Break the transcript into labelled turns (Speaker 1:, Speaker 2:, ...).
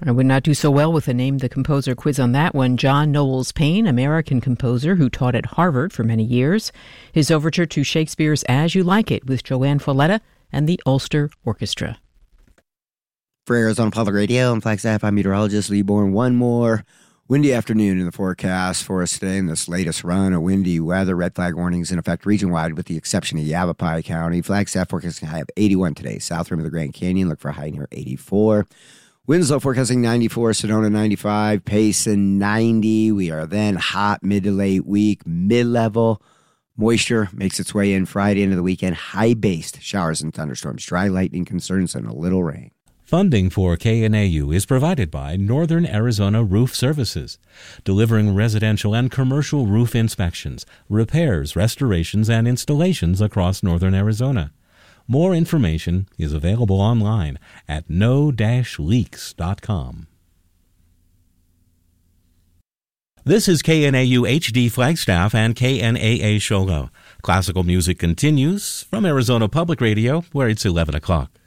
Speaker 1: I would not do so well with a Name the Composer quiz on that one. John Knowles Paine, American composer who taught at Harvard for many years. His overture to Shakespeare's As You Like It with Joanne Folletta and the Ulster Orchestra.
Speaker 2: For Arizona Public Radio, I'm Flagstaff. I'm meteorologist Lee Bourne. One more windy afternoon in the forecast for us today in this latest run of windy weather. Red flag warnings in effect region-wide with the exception of Yavapai County. Flagstaff forecasting high of 81 today. South rim of the Grand Canyon, look for a high near 84. Winslow forecasting 94, Sedona 95, Payson 90. We are then hot mid to late week, mid-level. Moisture makes its way in Friday into the weekend. High-based showers and thunderstorms, dry lightning concerns, and a little rain.
Speaker 3: Funding for KNAU is provided by Northern Arizona Roof Services, delivering residential and commercial roof inspections, repairs, restorations, and installations across Northern Arizona. More information is available online at no-leaks.com. This is KNAU HD Flagstaff and KNAA Show Low. Classical music continues from Arizona Public Radio, where it's 11 o'clock.